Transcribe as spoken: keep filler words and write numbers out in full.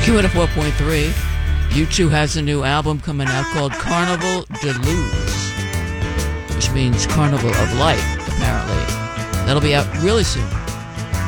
Q one oh four point three. U two has a new album coming out called Carnival de Luz, which means Carnival of Light, apparently. That'll be out really soon.